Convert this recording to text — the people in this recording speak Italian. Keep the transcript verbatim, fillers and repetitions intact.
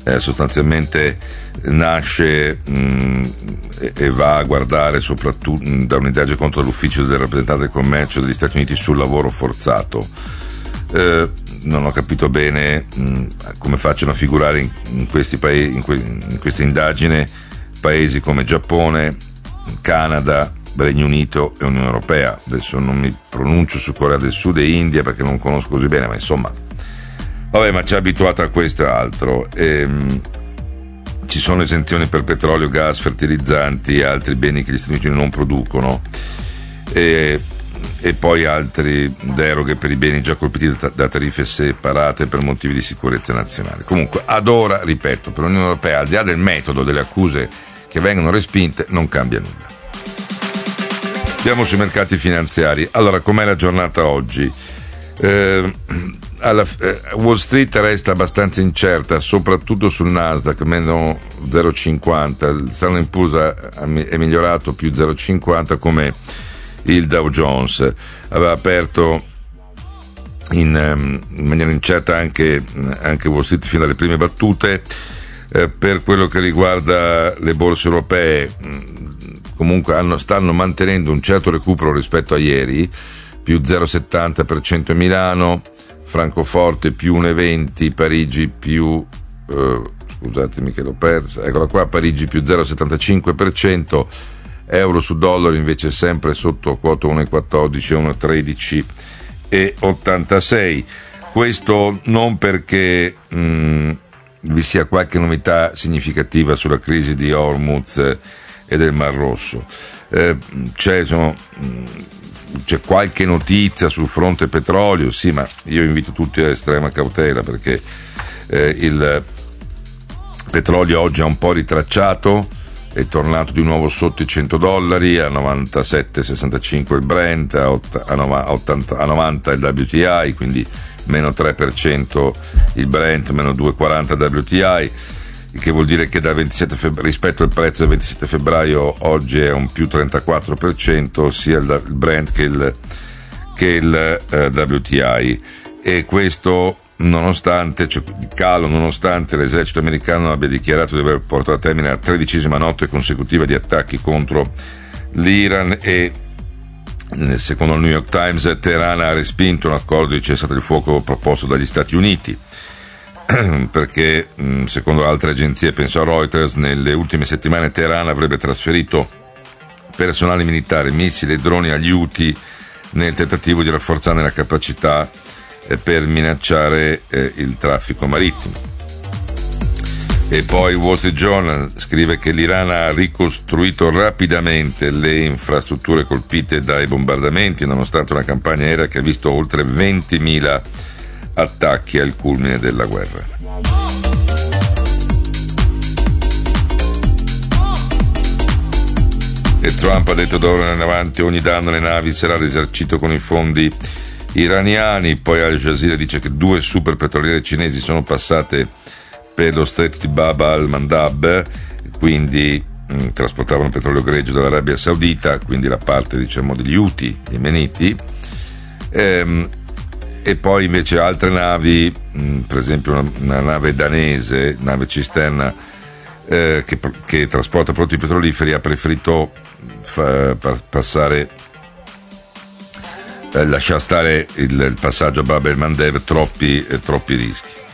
eh, sostanzialmente nasce mh, e, e va a guardare soprattutto mh, da un'indagine contro l'ufficio del rappresentante del commercio degli Stati Uniti sul lavoro forzato. Eh, non ho capito bene mh, come facciano a figurare in, in questi paesi, in, que, in questa indagine paesi come Giappone, Canada, Regno Unito e Unione Europea. Adesso non mi pronuncio su Corea del Sud e India perché non conosco così bene, ma insomma, vabbè, ma ci ha abituato a questo e altro. E, mh, ci sono esenzioni per petrolio, gas, fertilizzanti e altri beni che gli Stati Uniti non producono, e, e poi altre deroghe per i beni già colpiti da, da tariffe separate per motivi di sicurezza nazionale. Comunque, ad ora, ripeto, per l'Unione Europea, al di là del metodo delle accuse che vengono respinte, non cambia nulla. Andiamo sui mercati finanziari. Allora, com'è la giornata oggi? Eh, alla, eh, Wall Street resta abbastanza incerta, soprattutto sul Nasdaq, meno zero virgola cinquanta, il Standard and Poor's è migliorato più zero virgola cinquanta, come il Dow Jones. Aveva aperto in, in maniera incerta anche, anche Wall Street fino alle prime battute. Eh, per quello che riguarda le borse europee, comunque hanno, stanno mantenendo un certo recupero rispetto a ieri, più zero virgola settanta per cento Milano, Francoforte più uno virgola venti, Parigi più eh, scusatemi che l'ho persa, eccola qua, Parigi più zero virgola settantacinque per cento, euro su dollaro invece sempre sotto quota uno virgola quattordici, uno virgola tredici e ottantasei. Questo non perché mh, vi sia qualche novità significativa sulla crisi di Hormuz e del Mar Rosso. Eh, c'è, insomma, c'è qualche notizia sul fronte petrolio, sì, ma io invito tutti a estrema cautela, perché eh, il petrolio oggi ha un po' ritracciato, è tornato di nuovo sotto i cento dollari, a novantasette virgola sessantacinque il Brent, a, ott- a, nova- ottanta- a novanta il W T I, quindi meno tre per cento il Brent, meno due virgola quaranta il W T I, il che vuol dire che da ventisette febbraio, rispetto al prezzo del ventisette febbraio, oggi è un più trentaquattro per cento sia il, il Brent che il, che il eh, W T I, e questo nonostante, cioè il calo, nonostante l'esercito americano abbia dichiarato di aver portato a termine la tredicesima notte consecutiva di attacchi contro l'Iran, e secondo il New York Times Teheran ha respinto un accordo di cessate il fuoco proposto dagli Stati Uniti, perché secondo altre agenzie, penso a Reuters, nelle ultime settimane Teheran avrebbe trasferito personale militare, missili e droni agli Houthi nel tentativo di rafforzare la capacità per minacciare eh, il traffico marittimo. E poi Wall Street Journal scrive che l'Iran ha ricostruito rapidamente le infrastrutture colpite dai bombardamenti, nonostante una campagna aerea che ha visto oltre ventimila attacchi al culmine della guerra. E Trump ha detto da ora in avanti ogni danno alle navi sarà risarcito con i fondi iraniani. Poi Al Jazeera dice che due super petroliere cinesi sono passate per lo stretto di Bab al-Mandab, quindi mh, trasportavano petrolio greggio dall'Arabia Saudita, quindi la parte, diciamo, degli Houthi yemeniti. Ehm, e poi invece altre navi, mh, per esempio una, una nave danese, nave cisterna eh, che, che trasporta prodotti petroliferi, ha preferito fa, pa, passare lasciare stare il, il passaggio a Bab el-Mandeb, troppi, eh, troppi rischi.